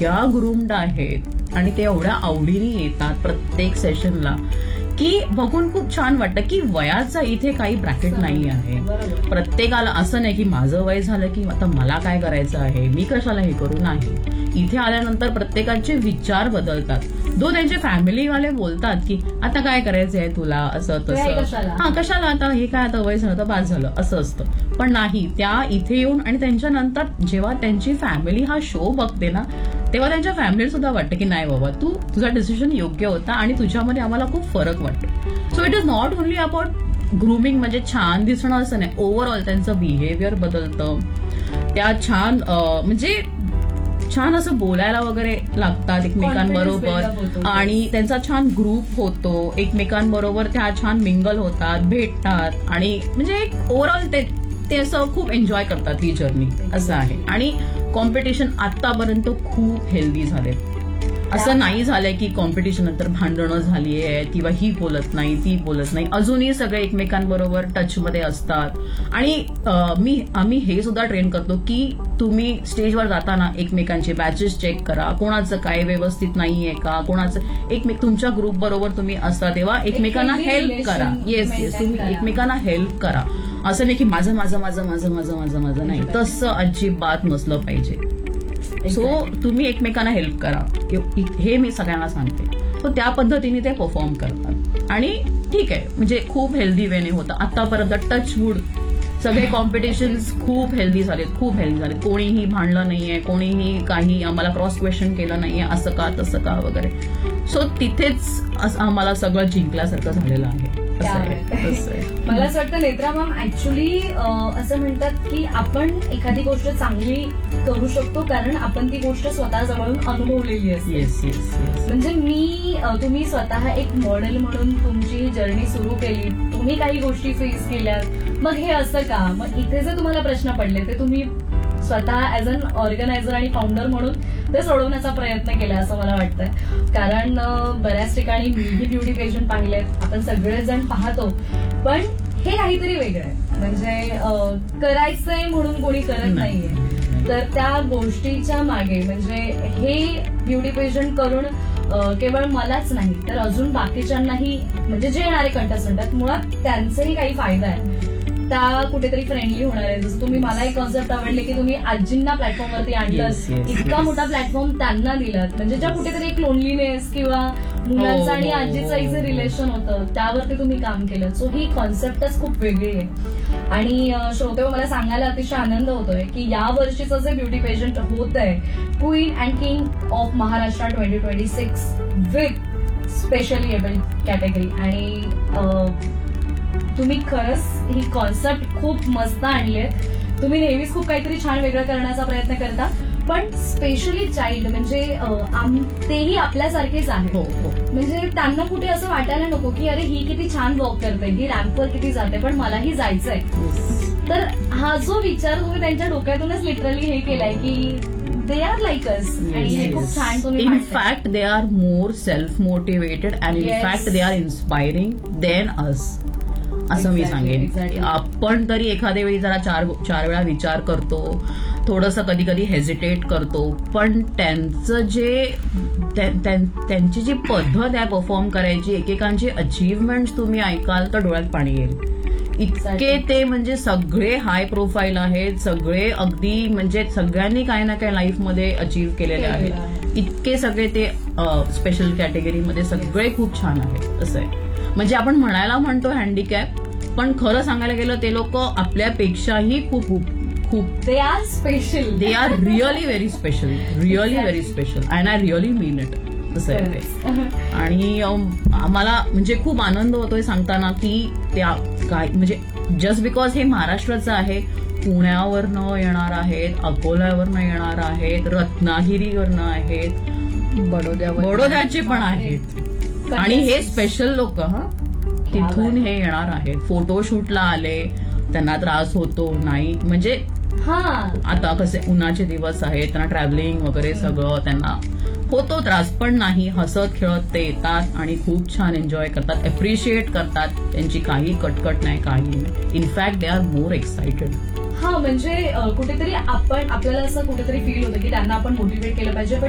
इतक्या ग्रूम्ड आहेत आणि ते एवढ्या आवडीने येतात प्रत्येक सेशनला की बघून खूप छान वाटतं की वयाचा इथे काही ब्रॅकेट नाही आहे. प्रत्येकाला असं नाही की माझं वय झालं की आता मला काय करायचं आहे, मी कशाला हे करू. नाही, इथे आल्यानंतर प्रत्येकाचे विचार बदलतात. त्यांचे फॅमिलीवाले बोलतात की आता काय करायचंय तुला, असं तसं, कशाला आता हे काय, आता वय झालं तर बाद झालं, असं असतं. पण नाही, त्या इथे येऊन आणि त्यांच्यानंतर जेव्हा त्यांची फॅमिली हा शो बघते ना, तेव्हा त्यांच्या फॅमिलीला सुद्धा वाटतं की नाही बाबा, तुझा डिसिजन योग्य होता आणि तुझ्यामध्ये आम्हाला खूप फरक वाटतो. So it is not only about grooming, म्हणजे छान दिसणं असं नाही. ओव्हरऑल त्यांचं बिहेवियर बदलतं. त्या छान म्हणजे छान असं बोलायला वगैरे लागतात एकमेकांबरोबर आणि त्यांचा छान ग्रुप होतो. एकमेकांबरोबर त्या छान मिंगल होतात, भेटतात आणि म्हणजे एक ओव्हरऑल ते असं खूप एन्जॉय करतात ही जर्नी, असं आहे. आणि कॉम्पिटिशन आतापर्यंत खूप हेल्दी झाले. असं नाही झालंय की कॉम्पिटिशन नंतर भांडणं झाली आहे किंवा ही बोलत नाही ती बोलत नाही. अजूनही सगळे एकमेकांबरोबर टचमध्ये असतात. आणि आम्ही हे सुद्धा ट्रेन करतो की तुम्ही स्टेजवर जाताना एकमेकांचे बॅचेस चेक करा, कोणाचं काय व्यवस्थित नाहीये का, कोणाचं तुमच्या ग्रुप बरोबर तुम्ही असता तेव्हा एकमेकांना हेल्प करा. येस, तुम्ही एकमेकांना हेल्प करा. असं नाही की माझं माझं माझं माझं माझं माझं माझं नाही, तसं अजिबात नसलं पाहिजे. सो तुम्ही एकमेकांना हेल्प करा, हे मी सगळ्यांना सांगते. तो त्या पद्धतीने ते परफॉर्म करतात आणि ठीक आहे, म्हणजे खूप हेल्दी वेने होतं. आतापर्यंत टचवूड सगळे कॉम्पिटिशन्स खूप हेल्दी झालेत, खूप हेल्दी झालेत. कोणीही भांडलं नाहीये, कोणीही काही आम्हाला क्रॉस क्वेश्चन केलं नाहीये, असं का तसं का वगैरे. सो तिथेच आम्हाला सगळं जिंकल्यासारखं झालेलं आहे. मला असं वाटतं नेत्रा मॅम, ऍक्च्युली असं म्हणतात की आपण एखादी गोष्ट चांगली करू शकतो कारण आपण ती गोष्ट स्वतः जवळून अनुभवलेली असते. म्हणजे तुम्ही स्वतः एक मॉडेल म्हणून तुमची जर्नी सुरू केली, तुम्ही काही गोष्टी फेस केल्यात, मग हे असं का, मग इथे जे तुम्हाला प्रश्न पडले ते तुम्ही स्वतः ऍज अन ऑर्गनायझर आणि फाउंडर म्हणून ते सोडवण्याचा प्रयत्न केला असं मला वाटतंय. कारण बऱ्याच ठिकाणी मीही ब्युटी पेशंट पाहिलेत, आपण सगळेजण पाहतो, पण हे काहीतरी वेगळं आहे. म्हणजे करायचंय म्हणून कोणी करत नाहीये. तर त्या गोष्टीच्या मागे म्हणजे हे ब्युटी पेशंट करून केवळ मलाच नाही तर अजून बाकीच्यांनाही, म्हणजे जे येणारे कंटेस्टंट आहेत मुळात त्यांचाही काही फायदा आहे. त्या कुठेतरी फ्रेंडली होणार आहे. जसं तुम्ही, मला एक कॉन्सेप्ट आवडले की तुम्ही आजींना प्लॅटफॉर्मवरती आणलं, इतका मोठा प्लॅटफॉर्म त्यांना दिलात, म्हणजे ज्या कुठेतरी एक लोनलीनेस किंवा मुलांचं आणि आजीचं जे रिलेशन होतं त्यावरती तुम्ही काम केलं. सो ही कॉन्सेप्टच खूप वेगळी आहे. आणि श्रोते, मला सांगायला अतिशय आनंद होतोय की या वर्षीचं जे ब्युटी पेजंट होत आहे, queen and king of Maharashtra 2026 with specially abled category, आणि तुम्ही खरंच ही कॉन्सेप्ट खूप मस्त आणली. तुम्ही नेहमीच खूप काहीतरी छान वेगळं करण्याचा प्रयत्न करता, पण स्पेशली चाइल्ड म्हणजे तेही आपल्यासारखेच आहे. म्हणजे त्यांना कुठे असं वाटायला नको की अरे ही किती छान वॉक करते, ही रॅम्पवर किती जाते, पण मलाही जायचंय. तर हा जो विचार तुम्ही त्यांच्या डोक्यातूनच लिटरली हे केलाय की दे आर लाईक अस, आणि हे खूप छान तुम्ही. In fact they are more self motivated and in fact they are inspiring than us, असं मी सांगेन. आपण तरी एखाद्या वेळी जरा चार वेळा विचार करतो, थोडंसं कधी कधी हेजिटेट करतो, पण त्यांचं जे त्यांची जी पद्धत आहे परफॉर्म करायची, एकेकांची अचीवमेंट तुम्ही ऐकाल तर डोळ्यात पाणी येईल. इतके ते म्हणजे सगळे हाय प्रोफाईल आहेत, सगळे अगदी म्हणजे सगळ्यांनी काही ना काही लाईफमध्ये अचीव्ह केलेले आहेत. इतके सगळे ते स्पेशल कॅटेगरीमध्ये सगळे खूप छान आहेत. असं आहे, म्हणजे आपण म्हणायला म्हणतो हँडिकॅप, पण खरं सांगायला गेलं ते लोक आपल्यापेक्षाही खूप खूप they are special, they are really very special, really very special, and I really mean it. असं आहे. आणि आम्हाला म्हणजे खूप आनंद होतोय सांगताना की त्या काय म्हणजे जस्ट बिकॉज हे महाराष्ट्राचं आहे, पुण्यावरनं येणार आहेत, अकोल्यावरनं येणार आहेत, रत्नागिरीवरनं आहेत, बडोद्याचे पण आहेत, आणि हे स्पेशल लोक तिथून हे येणार आहेत. फोटोशूटला आले, त्यांना त्रास होतो नाही, म्हणजे आता कसे उन्हाचे दिवस आहेत, त्यांना ट्रॅव्हलिंग वगैरे सगळं त्यांना होतो त्रास, पण नाही, हसत खेळत ते येतात आणि खूप छान एन्जॉय करतात, अप्रिशिएट करतात. त्यांची काही कटकट नाही, काही नाही. In fact they are more excited. म्हणजे कुठेतरी आपल्याला असं कुठेतरी फील होतं की त्यांना आपण मोटिवेट केलं पाहिजे,